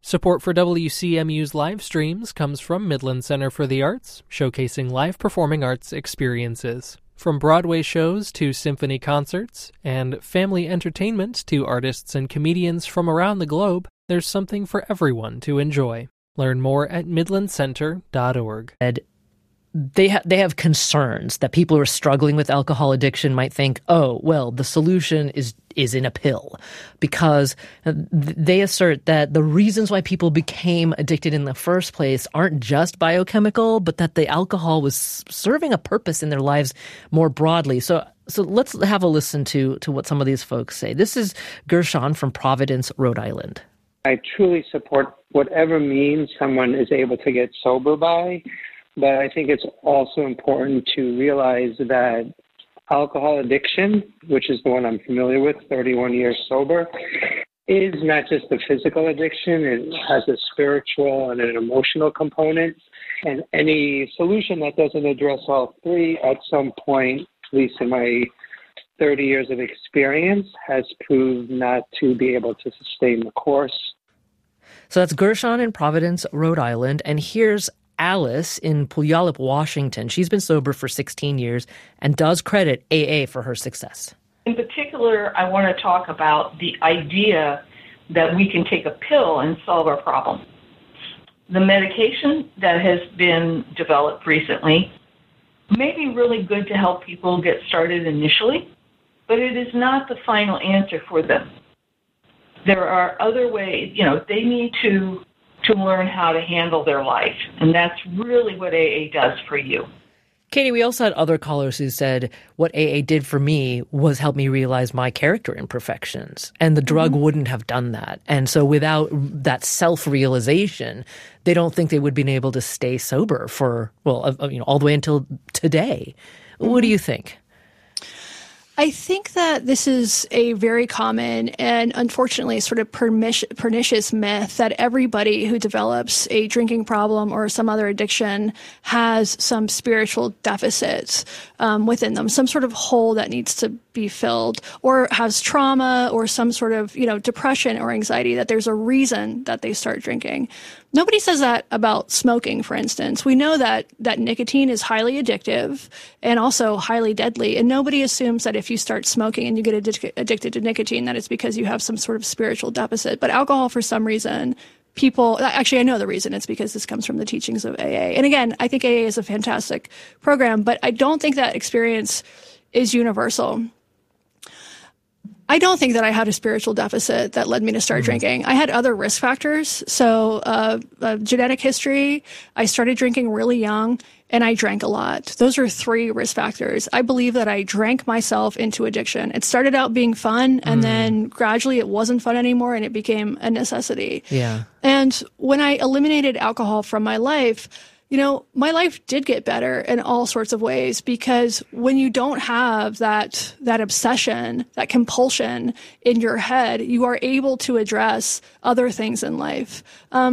Support for WCMU's live streams comes from Midland Center for the Arts, showcasing live performing arts experiences. From Broadway shows to symphony concerts, and family entertainment to artists and comedians from around the globe, there's something for everyone to enjoy. Learn more at midlandcenter.org. They have concerns that people who are struggling with alcohol addiction might think, oh, well, the solution is in a pill, because they assert that the reasons why people became addicted in the first place aren't just biochemical, but that the alcohol was serving a purpose in their lives more broadly. So let's have a listen to what some of these folks say. This is Gershon from Providence, Rhode Island. I truly support whatever means someone is able to get sober by. But I think it's also important to realize that alcohol addiction, which is the one I'm familiar with, 31 years sober, is not just a physical addiction. It has a spiritual and an emotional component. And any solution that doesn't address all three at some point, at least in my 30 years of experience, has proved not to be able to sustain the course. So that's Gershon in Providence, Rhode Island. And here's Alice in Puyallup, Washington. She's been sober for 16 years and does credit AA for her success. In particular, I want to talk about the idea that we can take a pill and solve our problem. The medication that has been developed recently may be really good to help people get started initially, but it is not the final answer for them. There are other ways, they need to learn how to handle their life. And that's really what AA does for you. Katie, we also had other callers who said, what AA did for me was help me realize my character imperfections. And the drug wouldn't have done that. And so without that self-realization, they don't think they would have been able to stay sober for, all the way until today. What do you think? I think that this is a very common and unfortunately sort of pernicious myth that everybody who develops a drinking problem or some other addiction has some spiritual deficit within them, some sort of hole that needs to be filled, or has trauma or some sort of, depression or anxiety, that there's a reason that they start drinking. Nobody says that about smoking, for instance. We know that nicotine is highly addictive and also highly deadly. And nobody assumes that if you start smoking and you get addicted to nicotine, that it's because you have some sort of spiritual deficit. But alcohol, for some reason, I know the reason. It's because this comes from the teachings of AA. And again, I think AA is a fantastic program, but I don't think that experience is universal. I don't think that I had a spiritual deficit that led me to start drinking. I had other risk factors. So genetic history, I started drinking really young, and I drank a lot. Those are 3 risk factors. I believe that I drank myself into addiction. It started out being fun, and then gradually it wasn't fun anymore, and it became a necessity. Yeah. And when I eliminated alcohol from my life, my life did get better in all sorts of ways, because when you don't have that obsession, that compulsion in your head, you are able to address other things in life.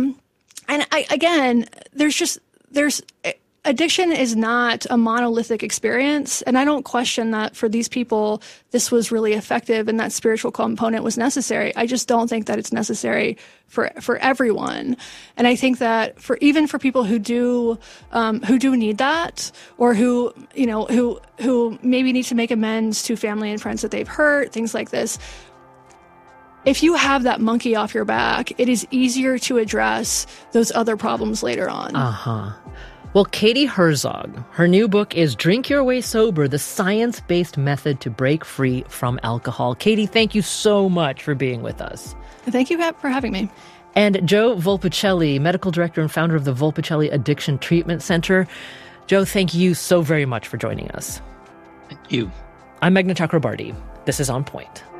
Addiction is not a monolithic experience, and I don't question that for these people, this was really effective and that spiritual component was necessary. I just don't think that it's necessary for everyone. And I think that even for people who do need that, or who maybe need to make amends to family and friends that they've hurt, things like this, if you have that monkey off your back, it is easier to address those other problems later on. Well, Katie Herzog, her new book is Drink Your Way Sober, the science-based method to break free from alcohol. Katie, thank you so much for being with us. Thank you for having me. And Joe Volpicelli, medical director and founder of the Volpicelli Addiction Treatment Center. Joe, thank you so very much for joining us. Thank you. I'm Meghna Chakrabarty. This is On Point.